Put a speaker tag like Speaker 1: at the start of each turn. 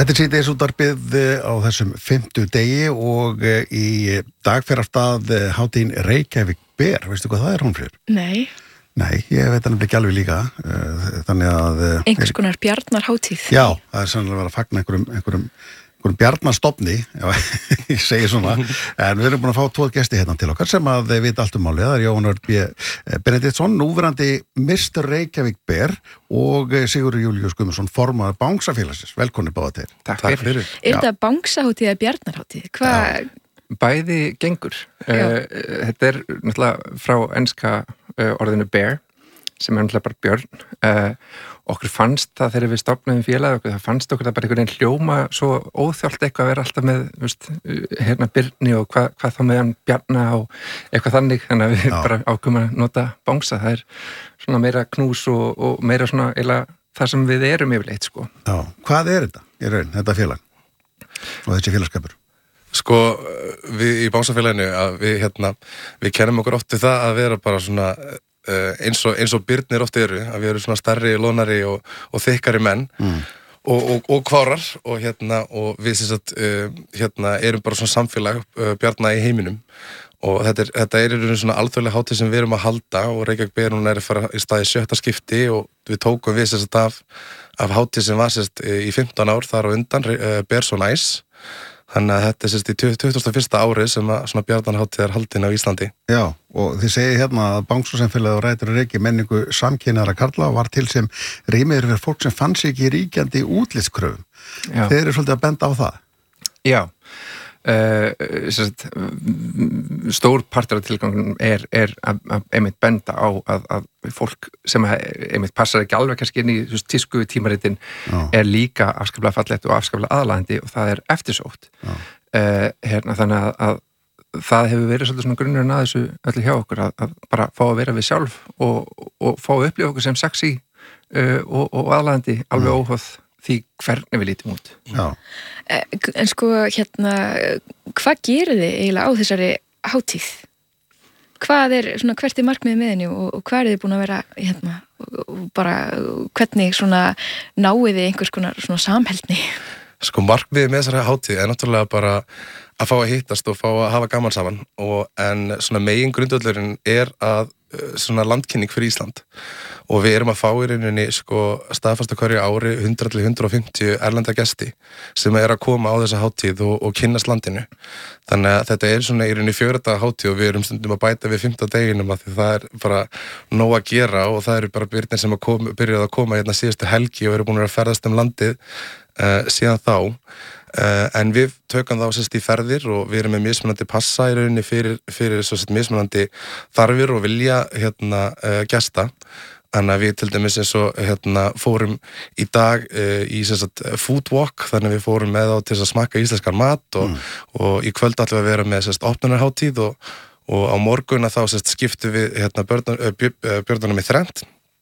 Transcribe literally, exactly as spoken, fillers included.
Speaker 1: Þetta er síðdeis útvarpið á þessum fimmtudegi og í dag fer af stað hátíðin Reykjavík Ber. Veistu hvað það er, Hólmfríður?
Speaker 2: Nei.
Speaker 1: Nei, ég veit hann ekki alveg líka. Þannig að...
Speaker 2: Einhvers konar bjarnarhátíð.
Speaker 1: Já, það er sannlega verið að fagna einhverjum, einhverjum, einhverjum bjarnarstofni, já, ég segi svona. En við erum búin að fá tvo gesti hérna til okkar sem að vita allt um málið. Það er Jóhann Örn B. Benediktsson, núverandi mister Reykjavík Ber og Sigurður Júlíus Guðmundsson, formaður Bangsafélagsins. Velkonni báða til.
Speaker 3: Takk, Takk fyrir.
Speaker 2: Er þetta Bangsahátíð eða bjarnarhátíð? Hvað?
Speaker 3: Bæði gengur. Uh, þetta er náttúrulega frá enska uh, orðinu bear, sem er náttúrulega bara björn. Uh, okkur fannst það þegar við stofnaðum félagið okkur, það fannst okkur það bara einhvern veginn hljóma svo óþjált eitthvað að vera alltaf með, veist, hérna Birni og hvað, hvað þá með hann Bjarna og eitthvað þannig, þannig að við Já. bara ákveðum að nota Bangsa. Það er svona meira knús og, og meira svona eiginlega það sem við erum yfirleitt, sko.
Speaker 1: Já, hvað er þetta í raun, þetta félag og þessi félagskapur?
Speaker 4: Sko, við í Bangsafélaginu að við hérna, við kennum okkur oft við það að vera bara svona uh, eins og, eins og Birnir oft eru, að við erum svona stærri, lónari og, og þykkari menn mm. og, og, og kvárar og hérna, og við sem sagt, uh, hérna, erum bara svona samfélag uh, Bjarna í heiminum og þetta er, þetta er svona alþjóðlega hátíð sem við erum að halda og Reykjavík Ber hún er að fara í staði sjötta skipti og við tókum við sem sagt af, af hátíð sem var sem sagt í fimmtán ár þar á undan, uh, Ber so nice. Þannig að þetta er sérst í tuttugasta og fyrsta árið sem að svona bjarnarhátíð er haldin á Íslandi.
Speaker 1: Já, og þið segið hérna að Bangsasamfélagið og rætur Reykji menningu samkynara karla var til sem rýmiður fyrir fólk sem fann sig ekki ríkjandi útlitskröfum. Þeir eru svolítið að benda á það.
Speaker 3: Já, uh, sérst, stór partur af tilgangunum er, er að, að einmitt benda á að, að fólk sem einmitt passar ekki alveg kannski inn í just, tísku tímaritin er líka afskaplega fallegt og afskaplega aðlaðandi og það er eftirsótt. Uh, hérna, þannig að, að það hefur verið svolítið svona grunnurinn að þessu öllu hjá okkur að, að bara fá að vera við sjálf og, og fá að upplifa okkur sem sexy uh, og, og aðlaðandi alveg óháð því hvernig við lítum út.
Speaker 1: Já.
Speaker 2: En sko, hérna, hvað gerir þið eiginlega á þessari hátíð? Hvað er, svona, hvert er markmiðið með henni og, og hvað er þið búin að vera, hérna, og bara hvernig svona náið þið einhvers konar svona samheldni?
Speaker 4: Sko, markmiðið með þessari hátíð er náttúrulega bara að fá að hittast og fá að hafa gaman saman og en svona megin grundvöllurinn er að svona landkynning fyrir Ísland og við erum að fá í rauninni sko staðfasta hverju ári hundrað til hundrað og fimmtíu erlenda gesti sem er að koma á þessa hátíð og, og kynnast landinu. Þannig að þetta er svona í rauninni fjögurra daga hátíð og við erum stundum að bæta við fimmta deginum að því það er bara nóg að gera og það eru bara byrnir sem að kom, byrjuð að koma hérna síðustu helgi og eru búin að ferðast um landið uh, síðan þá. Uh, en við tökum þá sérst í ferðir og við erum með mismunandi passa í rauninni fyrir, fyrir svo sérst mismunandi þarfir og vilja hérna uh, gesta. Þannig að við til dæmis eins og hérna fórum í dag uh, í sérst food walk, þannig að við fórum með á til að smakka íslenskar mat og, mm. og í kvöld ætlum við að vera með sérst opnunarhátíð og, og á morgun að þá sérst skiptum við hérna björnunum í þrennt.